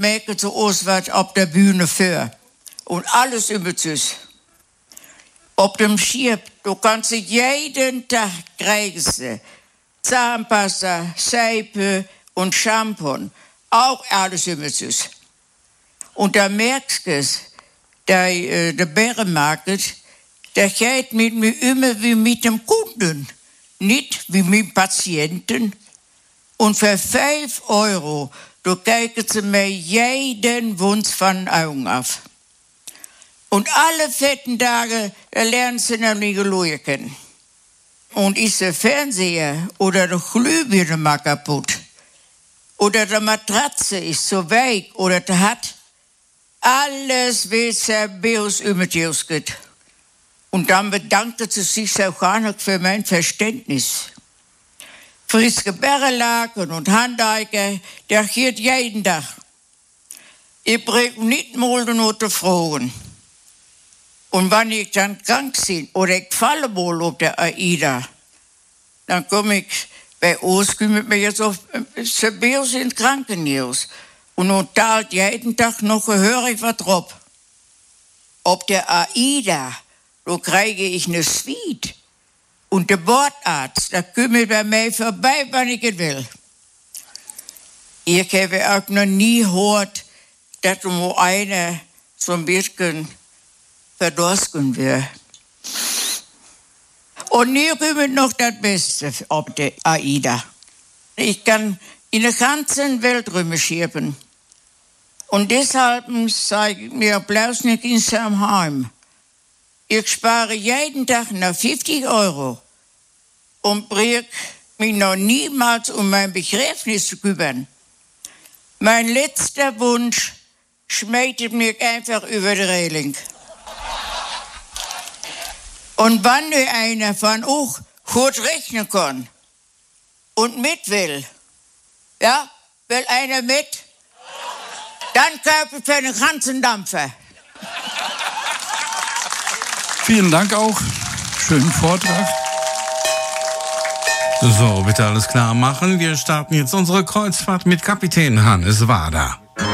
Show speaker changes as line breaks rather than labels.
merken zu uns was auf der Bühne für. Und alles über sich. Auf dem Schiff, du kannst jeden Tag kriegen. Zahnpasta, Seife und Shampoo. Auch alles über sich. Und da merkst du es, der Bärenmarkt, der geht mit mir immer wie mit dem Kunden, nicht wie mit dem Patienten. Und für 5 €, du kriegst sie mir jeden Wunsch von den Augen auf. Und alle 14 Tage lernen sie noch nicht gelogen kennen. Und ist der Fernseher oder der Glühbirne mal kaputt, oder die Matratze ist so weich oder die hat, alles wird Serbius übergeht. Und dann bedankt sie sich auch gar nicht für mein Verständnis. Friske Bärelaken und Handeiger, der geht jeden Tag. Ich bringe nicht mal nur die Frauen. Und wenn ich dann krank bin oder ich falle wohl auf der AIDA, dann komme ich bei uns, kümmert mich jetzt auf Serbius ins Krankenhaus. Und nun zahlt jeden Tag noch gehörig was drauf. Auf der AIDA, da kriege ich eine Suite. Und der Bordarzt, der kümmert bei mir vorbei, wann ich es will. Ich habe auch noch nie gehört, dass nur einer so ein bisschen verdursten wird. Und hier kommt noch das Beste auf der AIDA. Ich kann in der ganzen Welt rumschieben. Und deshalb sage ich mir bloß nicht in seinem Heim. Ich spare jeden Tag noch 50 € und bringe mich noch niemals um mein Begräbnis zu kümmern. Mein letzter Wunsch schmeidet mich einfach über die Reling. Und wenn nur einer von euch gut rechnen kann und mit will, ja, will einer mit, dann kaufe ich für den ganzen Dampfer.
Vielen Dank auch. Schönen Vortrag.
So, bitte alles klar machen. Wir starten jetzt unsere Kreuzfahrt mit Kapitän Hannes Wader.